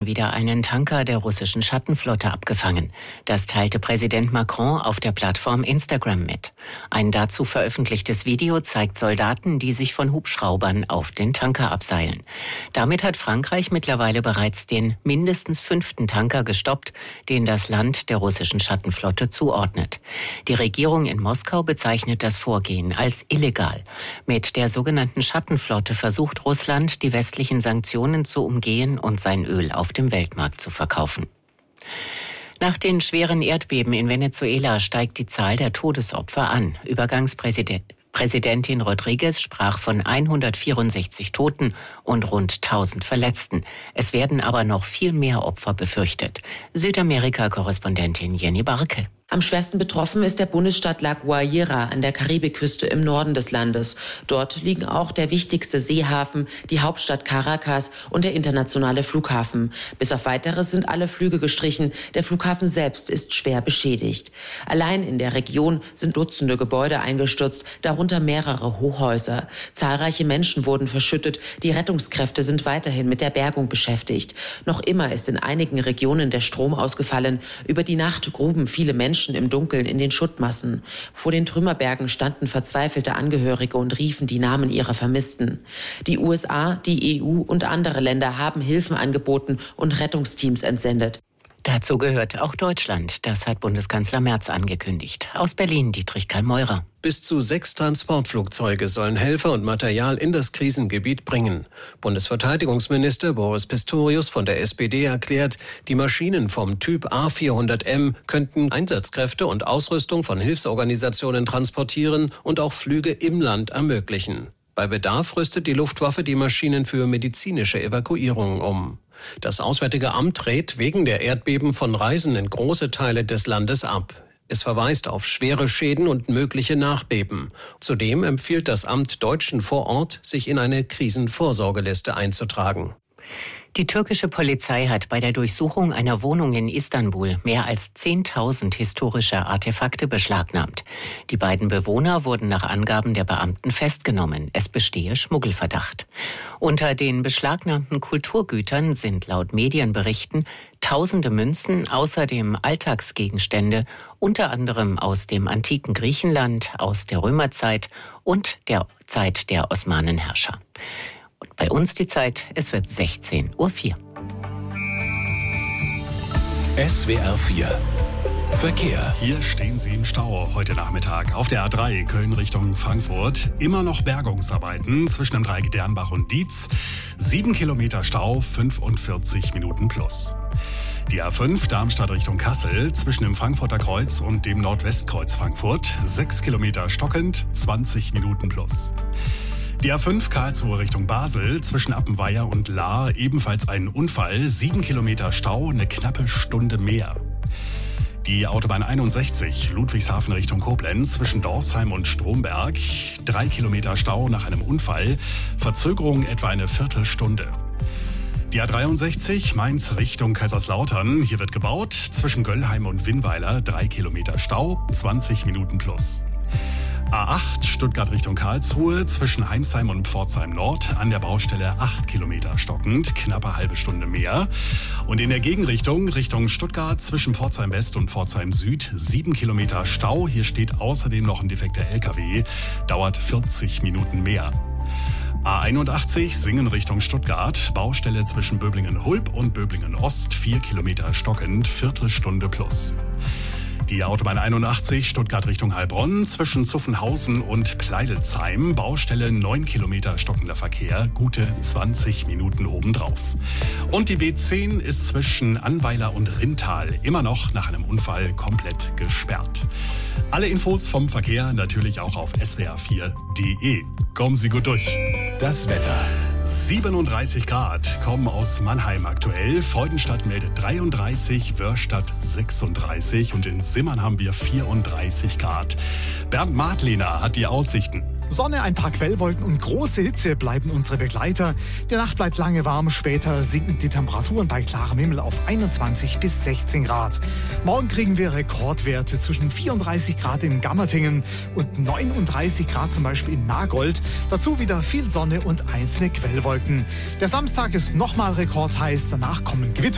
wieder einen Tanker der russischen Schattenflotte abgefangen. Das teilte Präsident Macron auf der Plattform Instagram mit. Ein dazu veröffentlichtes Video zeigt Soldaten, die sich von Hubschraubern auf den Tanker abseilen. Damit hat Frankreich mittlerweile bereits den mindestens 5. Tanker gestoppt, den das Land der russischen Schattenflotte zuordnet. Die Regierung in Moskau bezeichnet das Vorgehen als illegal. Mit der sogenannten Schattenflotte versucht Russland, die westlichen Sanktionen zu umgehen und sein Öl auf dem Weltmarkt zu verkaufen. Nach den schweren Erdbeben in Venezuela steigt die Zahl der Todesopfer an. Präsidentin Rodriguez sprach von 164 Toten und rund 1000 Verletzten. Es werden aber noch viel mehr Opfer befürchtet. Südamerika-Korrespondentin Jenny Barke. Am schwersten betroffen ist der Bundesstaat La Guaira an der Karibikküste im Norden des Landes. Dort liegen auch der wichtigste Seehafen, die Hauptstadt Caracas und der internationale Flughafen. Bis auf Weiteres sind alle Flüge gestrichen. Der Flughafen selbst ist schwer beschädigt. Allein in der Region sind Dutzende Gebäude eingestürzt, darunter mehrere Hochhäuser. Zahlreiche Menschen wurden verschüttet. Die Rettungskräfte sind weiterhin mit der Bergung beschäftigt. Noch immer ist in einigen Regionen der Strom ausgefallen. Über die Nacht gruben viele Menschen im Dunkeln in den Schuttmassen. Vor den Trümmerbergen standen verzweifelte Angehörige und riefen die Namen ihrer Vermissten. Die USA, die EU und andere Länder haben Hilfen angeboten und Rettungsteams entsendet. Dazu gehört auch Deutschland. Das hat Bundeskanzler Merz angekündigt. Aus Berlin Dietrich Karl-Meurer. Bis zu 6 Transportflugzeuge sollen Helfer und Material in das Krisengebiet bringen. Bundesverteidigungsminister Boris Pistorius von der SPD erklärt, die Maschinen vom Typ A400M könnten Einsatzkräfte und Ausrüstung von Hilfsorganisationen transportieren und auch Flüge im Land ermöglichen. Bei Bedarf rüstet die Luftwaffe die Maschinen für medizinische Evakuierungen um. Das Auswärtige Amt rät wegen der Erdbeben von Reisen in große Teile des Landes ab. Es verweist auf schwere Schäden und mögliche Nachbeben. Zudem empfiehlt das Amt Deutschen vor Ort, sich in eine Krisenvorsorgeliste einzutragen. Die türkische Polizei hat bei der Durchsuchung einer Wohnung in Istanbul mehr als 10.000 historische Artefakte beschlagnahmt. Die beiden Bewohner wurden nach Angaben der Beamten festgenommen. Es bestehe Schmuggelverdacht. Unter den beschlagnahmten Kulturgütern sind laut Medienberichten tausende Münzen, außerdem Alltagsgegenstände, unter anderem aus dem antiken Griechenland, aus der Römerzeit und der Zeit der Osmanenherrscher. Und bei uns die Zeit, es wird 16:04 Uhr. SWR 4 Verkehr. Hier stehen Sie im Stau heute Nachmittag. Auf der A3 Köln Richtung Frankfurt. Immer noch Bergungsarbeiten zwischen dem Dreieck Dernbach und Dietz. 7 Kilometer Stau, 45 Minuten plus. Die A5 Darmstadt Richtung Kassel zwischen dem Frankfurter Kreuz und dem Nordwestkreuz Frankfurt. 6 Kilometer stockend, 20 Minuten plus. Die A5 Karlsruhe Richtung Basel zwischen Appenweier und Lahr ebenfalls ein Unfall. 7 Kilometer Stau, eine knappe Stunde mehr. Die Autobahn 61 Ludwigshafen Richtung Koblenz zwischen Dorsheim und Stromberg. 3 Kilometer Stau nach einem Unfall. Verzögerung etwa eine Viertelstunde. Die A63 Mainz Richtung Kaiserslautern. Hier wird gebaut. Zwischen Göllheim und Winnweiler 3 Kilometer Stau, 20 Minuten plus. A8 Stuttgart Richtung Karlsruhe zwischen Heimsheim und Pforzheim Nord an der Baustelle 8 Kilometer stockend, knappe halbe Stunde mehr. Und in der Gegenrichtung Richtung Stuttgart zwischen Pforzheim West und Pforzheim Süd 7 Kilometer Stau. Hier steht außerdem noch ein defekter LKW, dauert 40 Minuten mehr. A81 Singen Richtung Stuttgart, Baustelle zwischen Böblingen-Hulb und Böblingen-Ost, 4 Kilometer stockend, Viertelstunde plus. Die Autobahn 81 Stuttgart Richtung Heilbronn zwischen Zuffenhausen und Pleidelsheim. Baustelle 9 Kilometer stockender Verkehr, gute 20 Minuten obendrauf. Und die B10 ist zwischen Annweiler und Rintal immer noch nach einem Unfall komplett gesperrt. Alle Infos vom Verkehr natürlich auch auf swr4.de. Kommen Sie gut durch. Das Wetter. 37 Grad kommen aus Mannheim aktuell. Freudenstadt meldet 33, Wörstadt 36 und in Simmern haben wir 34 Grad. Bernd Martlehner hat die Aussichten. Sonne, ein paar Quellwolken und große Hitze bleiben unsere Begleiter. Die Nacht bleibt lange warm, später sinken die Temperaturen bei klarem Himmel auf 21 bis 16 Grad. Morgen kriegen wir Rekordwerte zwischen 34 Grad in Gammertingen und 39 Grad zum Beispiel in Nagold. Dazu wieder viel Sonne und einzelne Quellwolken. Der Samstag ist nochmal rekordheiß, danach kommen Gewitter.